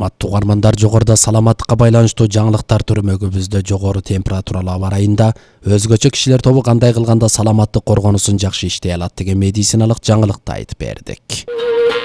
Урматтуу угармандар, жогоруда саламаттыкка байланыштуу жаңылыктар түрмөгүбүздө жогору температуралуу аба ырайында өзгөчө кишилер тобу кандай кылганда саламаттык коргонусун жакшы иштей алат деген медициналык жаңылыкты айтып бердик.